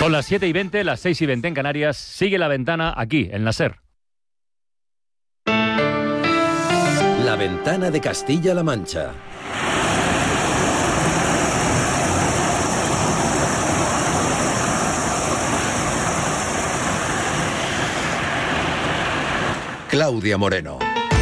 Son las 7:20, las 6:20 en Canarias. Sigue La Ventana aquí, en la SER. La Ventana de Castilla-La Mancha. Claudia Moreno.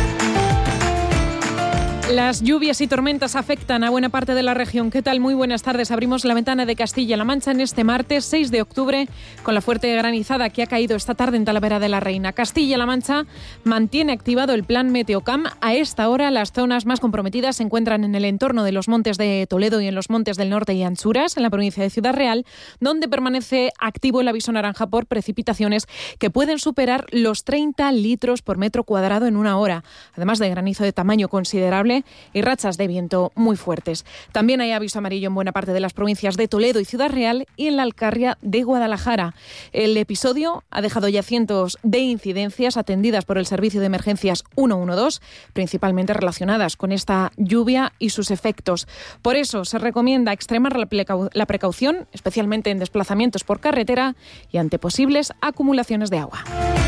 Las lluvias y tormentas afectan a buena parte de la región. ¿Qué tal? Muy buenas tardes. Abrimos La Ventana de Castilla-La Mancha en este martes 6 de octubre con la fuerte granizada que ha caído esta tarde en Talavera de la Reina. Castilla-La Mancha mantiene activado el plan Meteocam. A esta hora las zonas más comprometidas se encuentran en el entorno de los montes de Toledo y en los montes del norte y Anchuras, en la provincia de Ciudad Real, donde permanece activo el aviso naranja por precipitaciones que pueden superar los 30 litros por metro cuadrado en una hora, además de granizo de tamaño considerable y rachas de viento muy fuertes. También hay aviso amarillo en buena parte de las provincias de Toledo y Ciudad Real y en la Alcarria de Guadalajara. El episodio ha dejado ya cientos de incidencias atendidas por el Servicio de Emergencias 112, principalmente relacionadas con esta lluvia y sus efectos. Por eso se recomienda extremar la precaución, especialmente en desplazamientos por carretera y ante posibles acumulaciones de agua.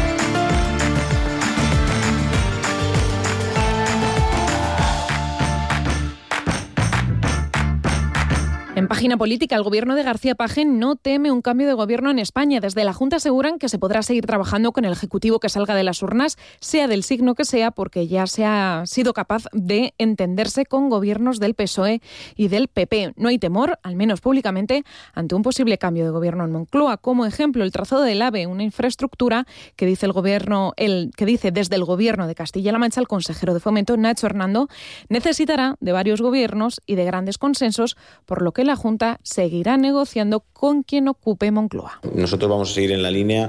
En página política, el gobierno de García Paje no teme un cambio de gobierno en España. Desde la Junta aseguran que se podrá seguir trabajando con el Ejecutivo que salga de las urnas, sea del signo que sea, porque ya se ha sido capaz de entenderse con gobiernos del PSOE y del PP. No hay temor, al menos públicamente, ante un posible cambio de gobierno en Moncloa. Como ejemplo, el trazado del AVE, una infraestructura que dice desde el gobierno de Castilla-La Mancha el consejero de Fomento, Nacho Hernando, necesitará de varios gobiernos y de grandes consensos, por lo que la Junta seguirá negociando con quien ocupe Moncloa. Nosotros vamos a seguir en la línea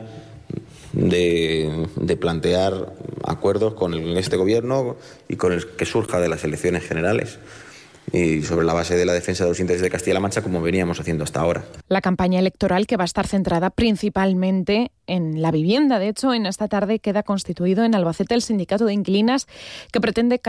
de plantear acuerdos con este gobierno y con el que surja de las elecciones generales, y sobre la base de la defensa de los intereses de Castilla-La Mancha, como veníamos haciendo hasta ahora. La campaña electoral, que va a estar centrada principalmente en la vivienda. De hecho, en esta tarde queda constituido en Albacete el sindicato de inquilinas que pretende